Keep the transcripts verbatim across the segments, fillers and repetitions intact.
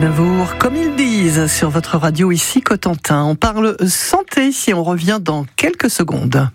Aznavour, comme ils disent sur votre radio ici Cotentin. On parle santé si on revient dans quelques secondes.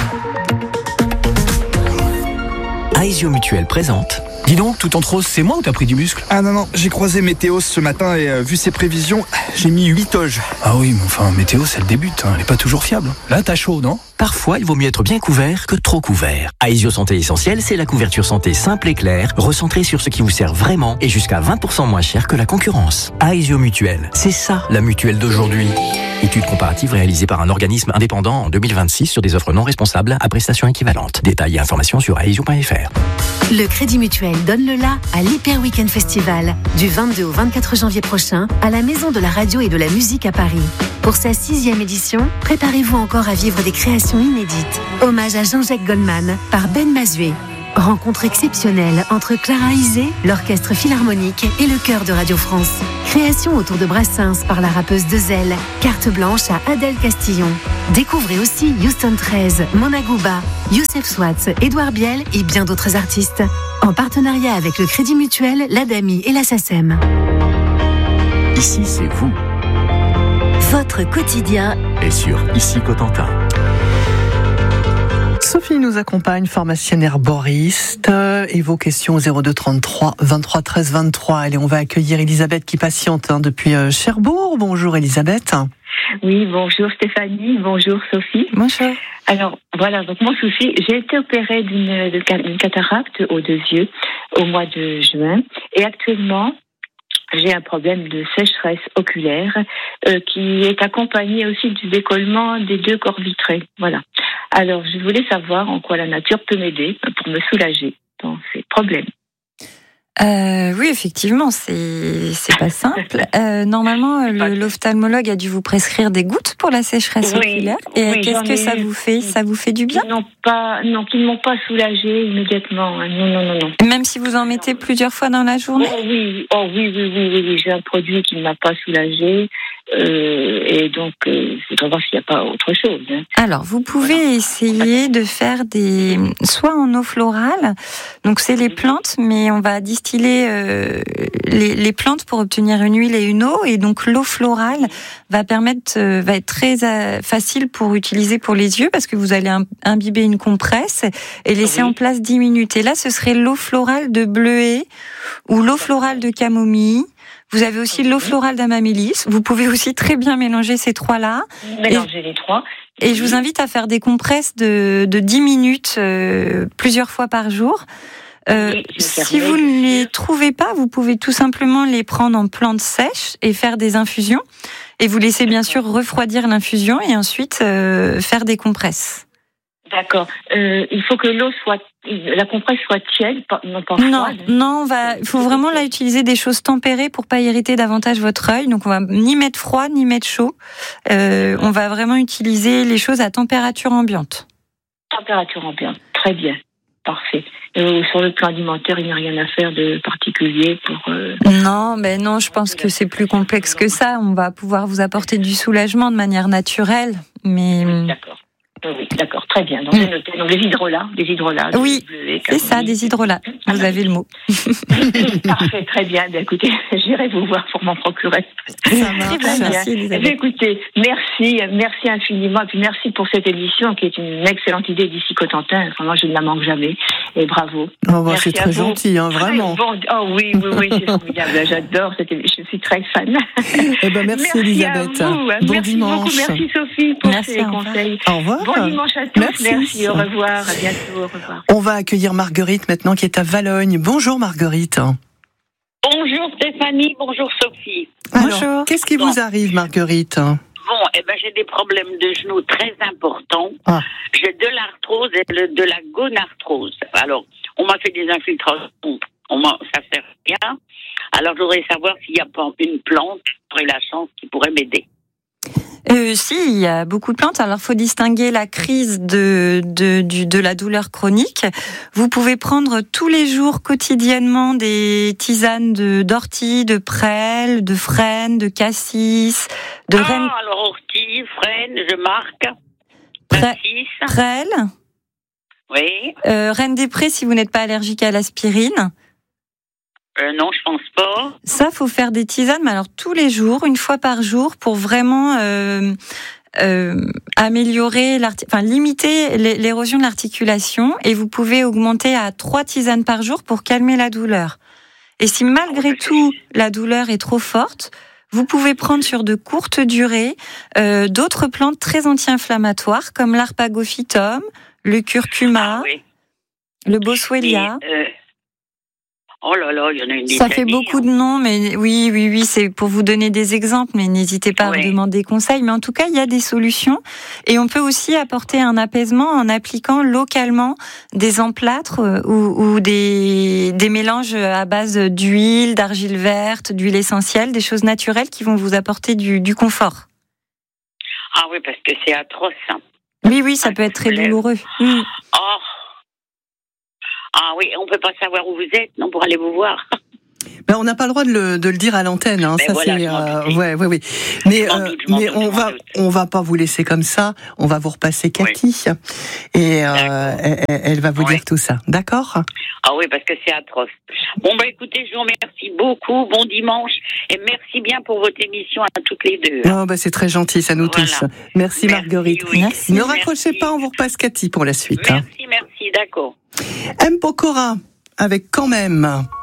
Aesio Mutuel présente. Dis donc, tout en rose, c'est moi ou t'as pris du muscle? Ah non, non, j'ai croisé Météos ce matin et euh, vu ses prévisions, j'ai mis huit toges. Ah oui, mais enfin, Météos, elle débute, hein, elle est pas toujours fiable. Là, t'as chaud, non? Parfois, il vaut mieux être bien couvert que trop couvert. Aesio Santé Essentielle, c'est la couverture santé simple et claire, recentrée sur ce qui vous sert vraiment et jusqu'à vingt pour cent moins cher que la concurrence. Aesio Mutuel, c'est ça la mutuelle d'aujourd'hui. Étude comparative réalisée par un organisme indépendant en deux mille vingt-six sur des offres non responsables à prestations équivalentes. Détails et informations sur aesio point f r. Le Crédit Mutuel donne le la à l'Hyper Weekend Festival du vingt-deux au vingt-quatre janvier prochain à la Maison de la Radio et de la Musique à Paris. Pour sa sixième édition, préparez-vous encore à vivre des créations inédites. Hommage à Jean-Jacques Goldman par Ben Mazué. Rencontre exceptionnelle entre Clara Isé, l'Orchestre Philharmonique et le Chœur de Radio France. Création autour de Brassens par la rappeuse Dezel. Carte blanche à Adèle Castillon. Découvrez aussi Houston treize, Mona Gouba, Youssef Swatz, Édouard Biel et bien d'autres artistes. En partenariat avec le Crédit Mutuel, l'Adami et la SACEM. Ici, c'est vous. Votre quotidien Et sur Ici Cotentin. Sophie nous accompagne, pharmacienne herboriste, et vos questions au zéro deux trente-trois vingt-trois treize vingt-trois. Allez, on va accueillir Elisabeth qui patiente hein, depuis Cherbourg. Bonjour Elisabeth. Oui, bonjour Stéphanie, bonjour Sophie. Bonjour. Alors voilà, donc mon souci, j'ai été opérée d'une, d'une cataracte aux deux yeux au mois de juin, et actuellement j'ai un problème de sécheresse oculaire euh, qui est accompagné aussi du décollement des deux corps vitrés. Voilà. Alors, je voulais savoir en quoi la nature peut m'aider pour me soulager dans ces problèmes. Euh, oui, effectivement, c'est c'est pas simple. Euh, normalement, le, l'ophtalmologue a dû vous prescrire des gouttes pour la sécheresse oui, oculaire. Et oui, qu'est-ce que ça vous fait? Ça vous fait du bien? Ils n'ont pas, non, qu'ils ne m'ont pas soulagée immédiatement. Non, non, non, non. Même si vous en mettez plusieurs fois dans la journée? Oh oui, oh oui, oui, oui, oui, oui. J'ai un produit qui ne m'a pas soulagée. Euh, et donc, euh, je voudrais voir s'il n'y a pas autre chose. Hein. Alors, vous pouvez voilà. essayer de faire des, soit en eau florale, donc c'est les plantes, mais on va distiller euh, les, les plantes pour obtenir une huile et une eau, et donc l'eau florale va permettre, euh, va être très euh, facile pour utiliser pour les yeux, parce que vous allez imbiber une compresse et laisser oui. en place dix minutes. Et là, ce serait l'eau florale de bleuet ou l'eau florale de camomille. Vous avez aussi l'eau florale d'amamélis. Vous pouvez aussi très bien mélanger ces trois-là. Mélanger et, les trois. Et je vous invite à faire des compresses de, de dix minutes euh, plusieurs fois par jour. Euh, oui, si vous ne les trouvez pas, vous pouvez tout simplement les prendre en plantes sèches et faire des infusions. Et vous laissez bien sûr refroidir l'infusion et ensuite euh, faire des compresses. D'accord. Euh, il faut que l'eau soit, la compresse soit tiède, pas, non pas Non, froide. non, on va, il faut vraiment là utiliser des choses tempérées pour pas irriter davantage votre œil. Donc on va ni mettre froid ni mettre chaud. Euh, on va vraiment utiliser les choses à température ambiante. Température ambiante, très bien, parfait. Euh, sur le plan alimentaire, il n'y a rien à faire de particulier pour. Euh... Non, mais non, je pense que c'est plus complexe que ça. On va pouvoir vous apporter du soulagement de manière naturelle, mais. Oui, d'accord. Oui, d'accord, très bien. Donc, j'ai noté. Donc, des hydrolats, des hydrolats. Oui, c'est ça, des hydrolats. Vous avez le mot. Parfait, très bien. Bien, écoutez, j'irai vous voir pour m'en procurer. Ça marche. Très bien. Merci, Elisabeth. Écoutez, merci, merci infiniment. Et puis, merci pour cette émission qui est une excellente idée d'ici Cotentin. Enfin, moi, je ne la manque jamais. Et bravo. Oh, bah, c'est très gentil, hein, vraiment. Bon, oh oui, oui, oui, c'est formidable. J'adore. C'était, je suis très fan. Eh ben, merci, merci Elisabeth. À vous. Bon merci dimanche. Beaucoup. Merci, Sophie, pour merci, ces conseils. Au revoir. Bon dimanche à tous. Merci. Merci. Au revoir. À bientôt. Au revoir. On va accueillir Marguerite maintenant qui est à Valognes. Bonjour Marguerite. Bonjour Stéphanie. Bonjour Sophie. Alors, bonjour. Qu'est-ce qui bon. vous arrive Marguerite? Bon, eh ben j'ai des problèmes de genoux très importants. Ah. J'ai de l'arthrose et de la gonarthrose. Alors, on m'a fait des infiltrations. On m'a, ça sert à rien. Alors, je voudrais savoir s'il y a pas une plante qui aurait la chance qui pourrait m'aider. Euh, si, il y a beaucoup de plantes. Alors, il faut distinguer la crise de, de, du, de la douleur chronique. Vous pouvez prendre tous les jours, quotidiennement, des tisanes de, d'ortie, de prêle, de frêne, de cassis, de ah, reine... alors ortie, frêne, je marque. Prêle. Prêle. Oui. Euh, reine des prés, si vous n'êtes pas allergique à l'aspirine. Euh, non, je pense pas. Ça, faut faire des tisanes, mais alors tous les jours, une fois par jour, pour vraiment euh, euh, améliorer, enfin limiter l'érosion de l'articulation. Et vous pouvez augmenter à trois tisanes par jour pour calmer la douleur. Et si malgré tout la douleur est trop forte, vous pouvez prendre sur de courtes durées euh, d'autres plantes très anti-inflammatoires comme l'arpagophytum, le curcuma, ah, oui. le boswellia. Et, euh... Oh là là, il y en a une Ça fait beaucoup de noms, mais oui, oui, oui, c'est pour vous donner des exemples, mais n'hésitez pas ouais. à me demander conseil. Mais en tout cas, il y a des solutions. Et on peut aussi apporter un apaisement en appliquant localement des emplâtres ou, ou des, des mélanges à base d'huile, d'argile verte, d'huile essentielle, des choses naturelles qui vont vous apporter du, du confort. Ah oui, parce que c'est atroce. Hein. Oui, oui, ça ah, peut être très douloureux. Mmh. Oh. Ah oui, on ne peut pas savoir où vous êtes, non, pour aller vous voir. Ben, on n'a pas le droit de le, de le dire à l'antenne, hein. Ça voilà, c'est, euh, ouais, ouais, ouais. Mais, euh, doute, mais on va, on va pas vous laisser comme ça. On va vous repasser Cathy, oui. et euh, elle, elle va vous oui. dire tout ça, d'accord ? Ah oui, parce que c'est atroce. Bon bah écoutez, je vous remercie beaucoup. Bon dimanche et merci bien pour votre émission à toutes les deux. Oh bah c'est très gentil, ça nous voilà. touche. Merci, merci Marguerite. Oui. Merci. Ne raccrochez merci. pas, on vous repasse Cathy pour la suite. Merci, hein. merci, d'accord. M. Pokora avec Quand même.